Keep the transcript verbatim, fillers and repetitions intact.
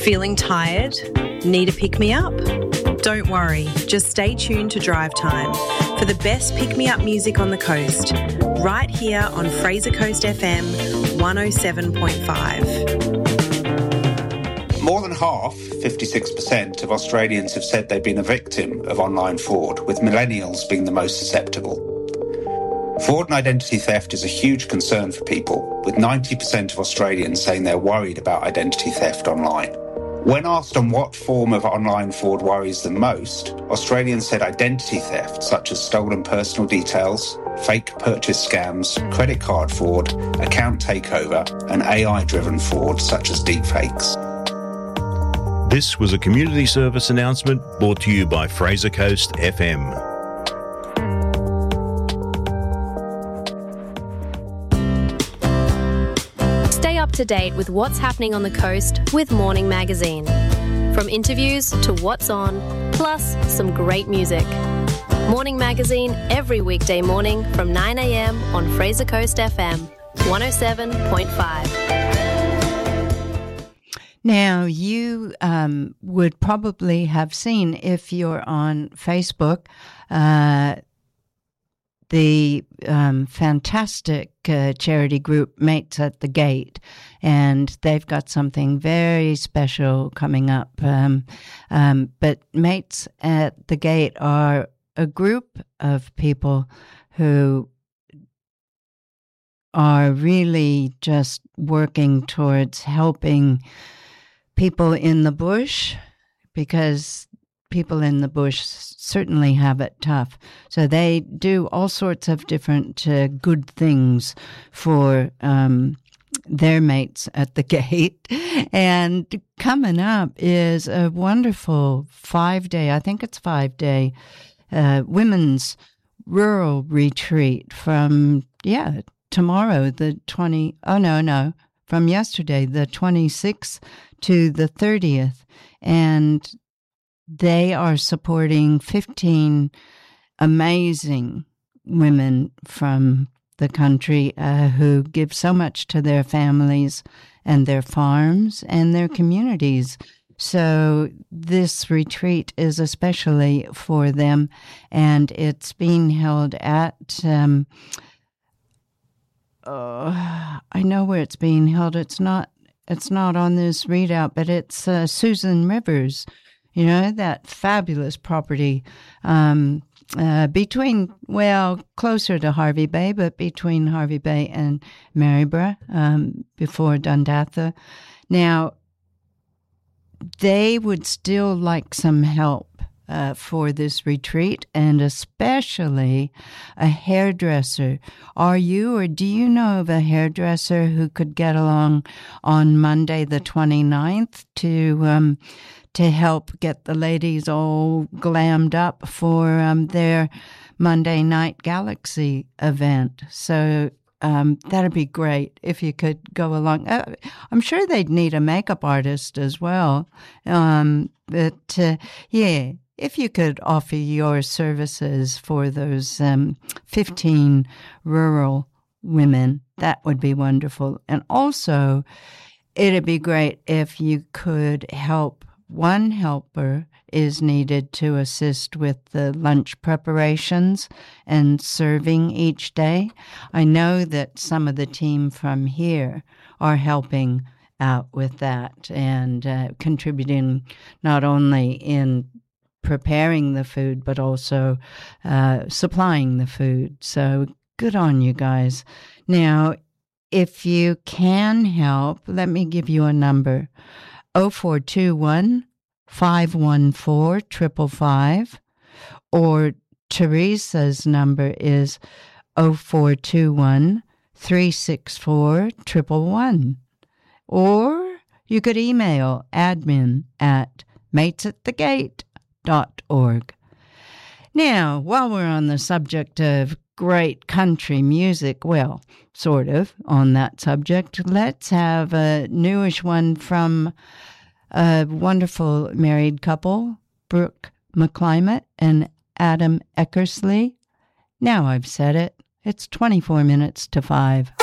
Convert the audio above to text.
Feeling tired? Need a pick-me-up? Don't worry, just stay tuned to Drive Time for the best pick-me-up music on the coast, right here on Fraser Coast F M one oh seven point five. More than half, fifty-six percent, of Australians have said they've been a victim of online fraud, with millennials being the most susceptible. Fraud and identity theft is a huge concern for people, with ninety percent of Australians saying they're worried about identity theft online. When asked on what form of online fraud worries them most, Australians said identity theft, such as stolen personal details, fake purchase scams, credit card fraud, account takeover, and A I-driven fraud, such as deepfakes. This was a community service announcement brought to you by Fraser Coast F M. Stay up to date with what's happening on the coast with Morning Magazine. From interviews to what's on, plus some great music. Morning Magazine every weekday morning from nine a m on Fraser Coast F M one oh seven point five. Now, you um, would probably have seen, if you're on Facebook, uh, the um, fantastic uh, charity group Mates at the Gate, and they've got something very special coming up. Um, um, but Mates at the Gate are a group of people who are really just working towards helping people in the bush, because people in the bush certainly have it tough. So they do all sorts of different uh, good things for um, their mates at the gate. And coming up is a wonderful five-day, I think it's five-day, uh, women's rural retreat from, yeah, tomorrow, the twenty, oh, no, no, from yesterday, the twenty-sixth to the thirtieth, and they are supporting fifteen amazing women from the country uh, who give so much to their families and their farms and their communities. So this retreat is especially for them, and it's being held at, um, uh, I know where it's being held. It's not It's not on this readout, but it's uh, Susan Rivers, you know, that fabulous property um, uh, between, well, closer to Harvey Bay, but between Harvey Bay and Maryborough, um, before Dundatha. Now, they would still like some help Uh, for this retreat, and especially a hairdresser. Are you, or do you know of a hairdresser who could get along on Monday the twenty-ninth to um, to help get the ladies all glammed up for um, their Monday Night Galaxy event? So um, that'd be great if you could go along. Uh, I'm sure they'd need a makeup artist as well. Um, but uh, yeah, if you could offer your services for those um, fifteen rural women, that would be wonderful. And also, it'd be great if you could help. One helper is needed to assist with the lunch preparations and serving each day. I know that some of the team from here are helping out with that and uh, contributing not only in preparing the food, but also uh, supplying the food. So good on you guys. Now, if you can help, let me give you a number. oh four two one, five one four, five five five, or Teresa's number is oh four two one, three six four, one one one. Or you could email admin at mates at the gate dot org. Now, while we're on the subject of great country music, well, sort of on that subject, let's have a newish one from a wonderful married couple, Brooke McClimate and Adam Eckersley. Now I've said it. It's twenty-four minutes to five.